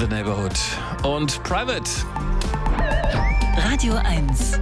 the Neighborhood und Private. Radio 1.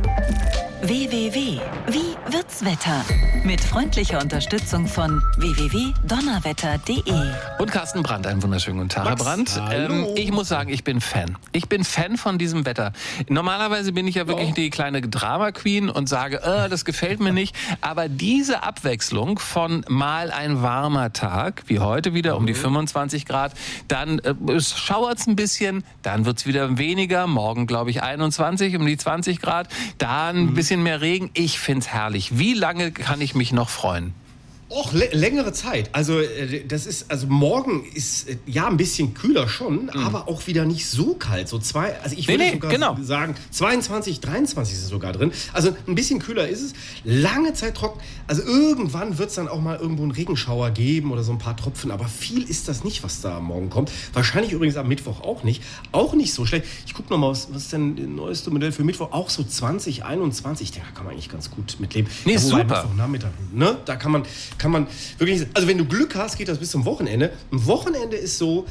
www. Wie wird's Wetter? Mit freundlicher Unterstützung von www.donnerwetter.de. Und Carsten Brandt, einen wunderschönen guten Tag, Herr Brandt. Ich muss sagen, ich bin Fan. Ich bin Fan von diesem Wetter. Normalerweise bin ich ja wirklich die kleine Drama-Queen und sage, das gefällt mir nicht. Aber diese Abwechslung von mal ein warmer Tag, wie heute wieder um die 25 Grad, dann schauert's ein bisschen, dann wird's wieder weniger, morgen glaube ich 21, um die 20 Grad, dann ein bisschen mehr Regen. Ich find's herrlich. Wie lange kann ich mich noch freuen? Och, längere Zeit. Also morgen ist ja ein bisschen kühler schon, aber auch wieder nicht so kalt. Also ich würde sogar sagen, 22, 23 ist es sogar drin. Also ein bisschen kühler ist es. Lange Zeit trocken. Also irgendwann wird es dann auch mal irgendwo einen Regenschauer geben oder so ein paar Tropfen. Aber viel ist das nicht, was da morgen kommt. Wahrscheinlich übrigens am Mittwoch auch nicht. Auch nicht so schlecht. Ich gucke nochmal, was ist denn das neueste Modell für Mittwoch? Auch so 2021. Ich denke, da kann man eigentlich ganz gut mitleben. Nee, super. Nachmittag, ne? Da kann man wirklich, also wenn du Glück hast, geht das bis zum Wochenende. Ein Wochenende ist so,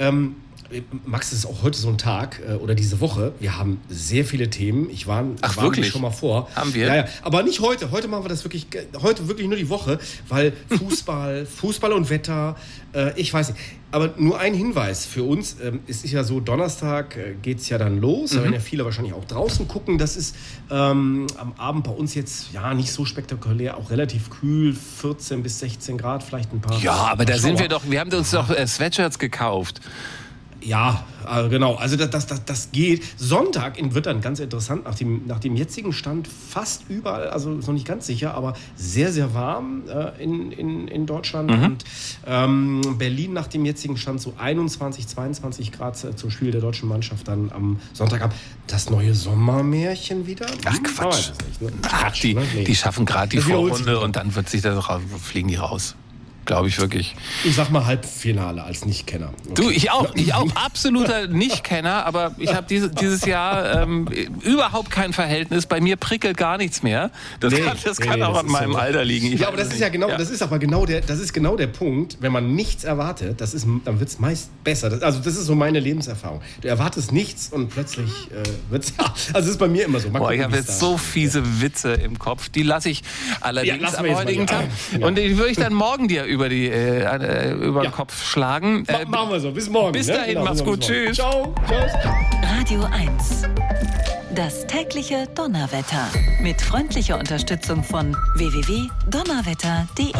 Max, das ist auch heute so ein Tag oder diese Woche. Wir haben sehr viele Themen. Ich warne mich schon mal vor. Haben wir? Ja, aber nicht heute. Heute machen wir das wirklich nur die Woche, weil Fußball und Wetter, ich weiß nicht. Aber nur ein Hinweis für uns. Es ist ja so, Donnerstag geht es ja dann los. Da werden ja viele wahrscheinlich auch draußen gucken. Das ist am Abend bei uns jetzt ja nicht so spektakulär, auch relativ kühl, 14 bis 16 Grad, vielleicht ein paar. Ja, aber da sind wir doch, wir haben uns doch Sweatshirts gekauft. Ja, genau. Also das geht. Sonntag wird dann ganz interessant, nach dem jetzigen Stand fast überall, also ist noch nicht ganz sicher, aber sehr, sehr warm in Deutschland. Und Berlin nach dem jetzigen Stand so 21, 22 Grad zum Spiel der deutschen Mannschaft dann am Sonntag. Das neue Sommermärchen wieder? Ach, Quatsch. Quatsch, die schaffen gerade die Vorrunde und dann fliegen die raus. Glaube ich wirklich. Ich sag mal Halbfinale als Nichtkenner. Okay. Du, ich auch absoluter Nichtkenner, aber ich habe dieses Jahr überhaupt kein Verhältnis. Bei mir prickelt gar nichts mehr. Das kann auch an meinem Alter liegen. Ja, aber das ist ja genau, das ist genau der Punkt, wenn man nichts erwartet, dann wird es meist besser. Das ist so meine Lebenserfahrung. Du erwartest nichts und plötzlich wird's. Also das ist bei mir immer so. Ich habe jetzt so fiese Witze im Kopf. Die lasse ich allerdings am heutigen Tag. Und die würde ich dann morgen dir über den Kopf schlagen. Machen wir so. Bis morgen. Bis dahin, mach's gut. Tschüss. Ciao. Tschüss. Radio 1. Das tägliche Donnerwetter. Mit freundlicher Unterstützung von www.donnerwetter.de.